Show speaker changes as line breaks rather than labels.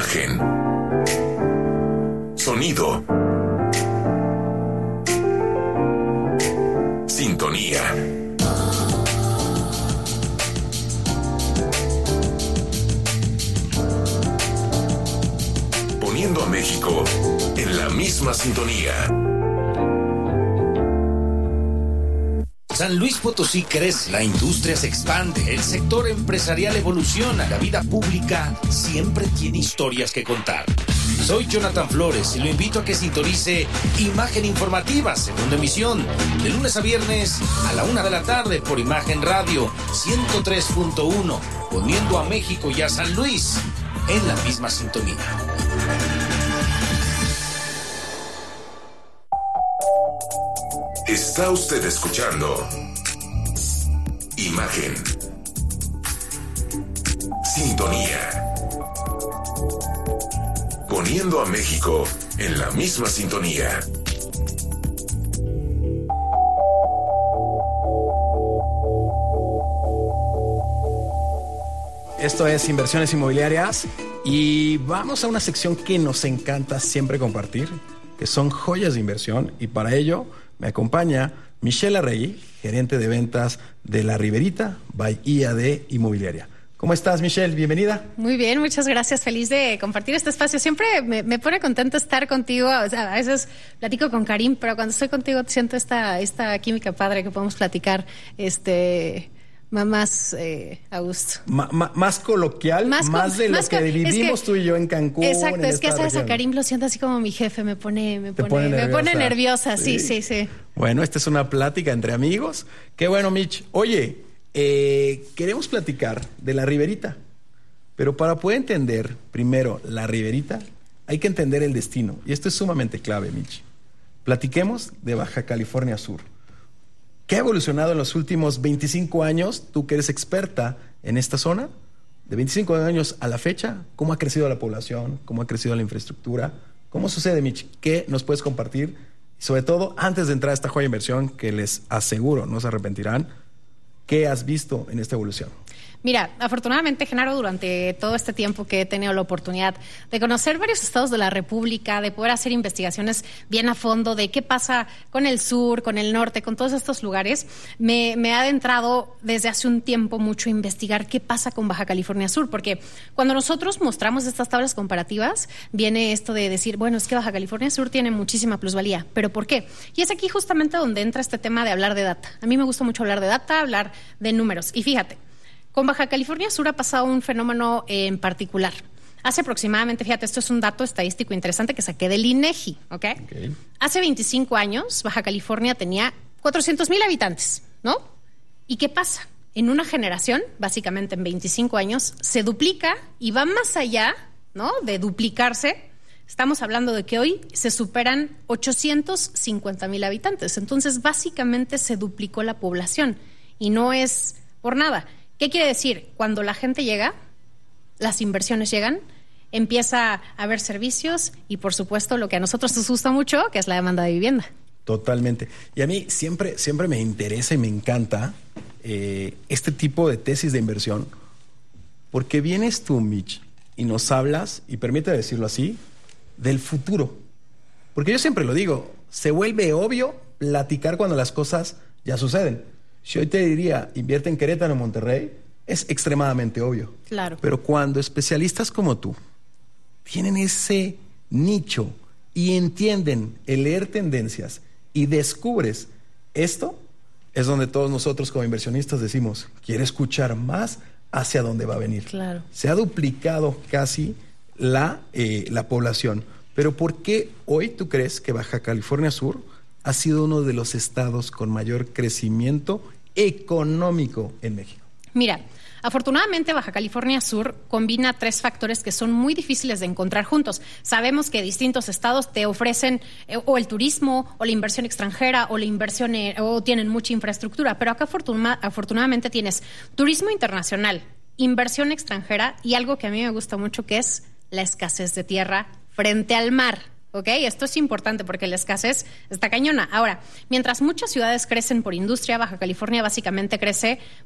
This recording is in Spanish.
Imagen. Sonido. Sintonía. Poniendo a México en la misma sintonía.
San Luis Potosí crece, la industria se expande, el sector empresarial evoluciona, la vida pública siempre tiene historias que contar. Soy Jonathan Flores y lo invito a que sintonice Imagen Informativa, segunda emisión, de lunes a viernes a la 1 de la tarde por Imagen Radio 103.1, poniendo a México y a San Luis en la misma sintonía.
Está usted escuchando Imagen. Sintonía. Poniendo a México en la misma sintonía.
Esto es Inversiones Inmobiliarias y vamos a una sección que nos encanta siempre compartir, que son joyas de inversión, y para ello me acompaña Michelle Arregui, gerente de ventas de La Riberita by IAD Inmobiliaria. ¿Cómo estás, Michelle? Bienvenida.
Muy bien, muchas gracias. Feliz de compartir este espacio. Siempre me pone contento estar contigo. O sea, a veces platico con Karim, pero cuando estoy contigo siento esta química padre que podemos platicar más a gusto.
Más coloquial, más de lo que vivimos tú y yo en Cancún.
Exacto, es que sabes, a Karim lo siento así como mi jefe, me pone nerviosa. Sí.
Bueno, esta es una plática entre amigos. Qué bueno, Mitch. Oye, queremos platicar de La Riberita, pero para poder entender primero La Riberita hay que entender el destino, y esto es sumamente clave, Mitch. Platiquemos de Baja California Sur. ¿Qué ha evolucionado en los últimos 25 años? Tú que eres experta en esta zona, de 25 años a la fecha, ¿cómo ha crecido la población? ¿Cómo ha crecido la infraestructura? ¿Cómo sucede, Mitch? ¿Qué nos puedes compartir? Y sobre todo, antes de entrar a esta joya de inversión, que les aseguro no se arrepentirán, ¿qué has visto en esta evolución?
Mira, afortunadamente, Genaro, durante todo este tiempo que he tenido la oportunidad de conocer varios estados de la República, de poder hacer investigaciones bien a fondo de qué pasa con el sur, con el norte, con todos estos lugares, me ha adentrado desde hace un tiempo mucho a investigar qué pasa con Baja California Sur, porque cuando nosotros mostramos estas tablas comparativas, viene esto de decir, bueno, es que Baja California Sur tiene muchísima plusvalía, ¿pero por qué? Y es aquí justamente donde entra este tema de hablar de data. A mí me gusta mucho hablar de data, hablar de números, y fíjate, con Baja California Sur ha pasado un fenómeno en particular. Hace aproximadamente, fíjate, esto es un dato estadístico interesante que saqué del INEGI, ¿ok? Hace 25 años, Baja California tenía 400,000 habitantes, ¿no? ¿Y qué pasa? En una generación, básicamente en 25 años, se duplica y va más allá, ¿no?, de duplicarse. Estamos hablando de que hoy se superan 850,000 habitantes. Entonces, básicamente se duplicó la población y no es por nada. ¿Qué quiere decir? Cuando la gente llega, las inversiones llegan, empieza a haber servicios y, por supuesto, lo que a nosotros nos gusta mucho, que es la demanda de vivienda.
Totalmente. Y a mí siempre me interesa y me encanta este tipo de tesis de inversión, porque vienes tú, Mitch, y nos hablas, y permíteme decirlo así, del futuro. Porque yo siempre lo digo, se vuelve obvio platicar cuando las cosas ya suceden. Si hoy te diría, invierte en Querétaro o en Monterrey, es extremadamente obvio.
Claro.
Pero cuando especialistas como tú tienen ese nicho y entienden el leer tendencias y descubres esto, es donde todos nosotros como inversionistas decimos, quiero escuchar más hacia dónde va a venir.
Claro.
Se ha duplicado casi la población. Pero ¿por qué hoy tú crees que Baja California Sur ha sido uno de los estados con mayor crecimiento económico en México?
Mira, afortunadamente Baja California Sur combina 3 factores que son muy difíciles de encontrar juntos. Sabemos que distintos estados te ofrecen o el turismo o la inversión extranjera o la inversión o tienen mucha infraestructura, pero acá afortunadamente tienes turismo internacional, inversión extranjera y algo que a mí me gusta mucho, que es la escasez de tierra frente al mar. ¿Ok? Esto es importante porque la escasez está cañona. Ahora, mientras muchas ciudades crecen por industria, Baja California básicamente crece